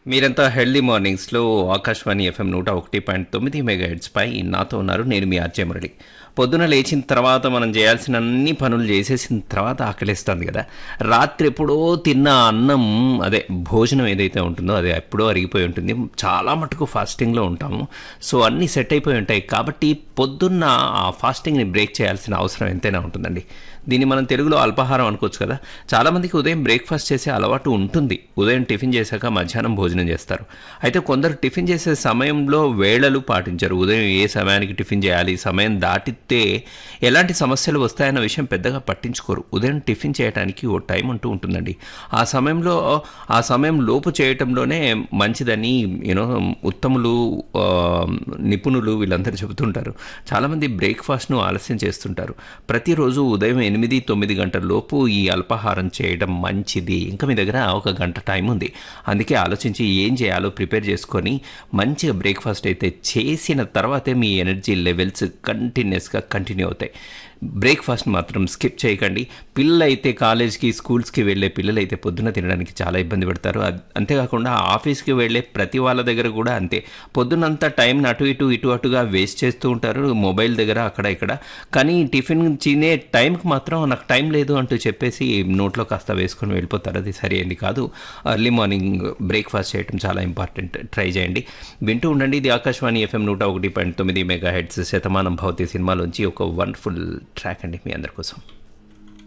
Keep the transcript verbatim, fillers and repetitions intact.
మీరంతా healthy మార్నింగ్స్లో Akashvani FM నూట ఒకటి పాయింట్ తొమ్మిది మెగా పై నాతో ఉన్నారు. నేను మీ ఆర్జే మురళి. పొద్దున లేచిన తర్వాత మనం చేయాల్సిన అన్ని పనులు చేసేసిన తర్వాత ఆకలిస్తుంది కదా. రాత్రి ఎప్పుడో తిన్న అన్నం, అదే భోజనం ఏదైతే ఉంటుందో అది ఎప్పుడో అరిగిపోయి ఉంటుంది. చాలా మటుకు ఫాస్టింగ్లో ఉంటాము. సో అన్నీ సెట్ అయిపోయి ఉంటాయి కాబట్టి పొద్దున్న ఆ ఫాస్టింగ్ని బ్రేక్ చేయాల్సిన అవసరం ఎంతైనా ఉంటుందండి. దీన్ని మనం తెలుగులో అల్పాహారం అనుకోవచ్చు కదా. చాలామందికి ఉదయం బ్రేక్ఫాస్ట్ చేసే అలవాటు ఉంటుంది. ఉదయం టిఫిన్ చేశాక మధ్యాహ్నం భోజనం చేస్తారు. అయితే కొందరు టిఫిన్ చేసే సమయంలో వేళలు పాటించరు. ఉదయం ఏ సమయానికి టిఫిన్ చేయాలి, సమయం దాటితే ఎలాంటి సమస్యలు వస్తాయన్న విషయం పెద్దగా పట్టించుకోరు. ఉదయం టిఫిన్ చేయడానికి ఓ టైం అంటూ ఉంటుందండి. ఆ సమయంలో ఆ సమయం లోపు చేయటంలోనే మంచిదని యూనో ఉత్తములు, నిపుణులు వీళ్ళందరూ చెబుతుంటారు. చాలామంది బ్రేక్ఫాస్ట్ను ఆలస్యం చేస్తుంటారు. ప్రతిరోజు ఉదయం ఎనిమిది తొమ్మిది గంటల లోపు ఈ అల్పాహారం చేయడం మంచిది. ఇంకా మీ దగ్గర ఒక గంట టైం ఉంది. అందుకే ఆలోచించి ఏం చేయాలో ప్రిపేర్ చేసుకొని మంచిగా బ్రేక్ఫాస్ట్ అయితే చేసిన తర్వాతే మీ ఎనర్జీ లెవెల్స్ కంటిన్యూస్గా కంటిన్యూ అవుతాయి. బ్రేక్ఫాస్ట్ మాత్రం స్కిప్ చేయకండి. పిల్లలైతే కాలేజ్కి, స్కూల్స్కి వెళ్ళే పిల్లలైతే పొద్దున తినడానికి చాలా ఇబ్బంది పడతారు. అంతేకాకుండా ఆఫీస్కి వెళ్ళే ప్రతి వాళ్ళ దగ్గర కూడా అంతే. పొద్దునంతా టైంని అటు ఇటు ఇటు అటుగా వేస్ట్ చేస్తూ ఉంటారు, మొబైల్ దగ్గర అక్కడ ఇక్కడ. కానీ టిఫిన్ తినే టైంకి మాత్రం నాకు టైం లేదు అంటూ చెప్పేసి నోట్లో కాస్త వేసుకొని వెళ్ళిపోతారు. అది సరి అయింది కాదు. ఎర్లీ మార్నింగ్ బ్రేక్ఫాస్ట్ చేయడం చాలా ఇంపార్టెంట్. ట్రై చేయండి, వింటూ ఉండండి. ఇది ఆకాశవాణి ఎఫ్ఎం నూట ఒకటి పాయింట్ తొమ్మిది మెగా హెడ్స్ శతమానం భవతి సినిమాలోంచి ఒక వండర్ఫుల్ ట్రాక్ అండి మీ అందరి కోసం.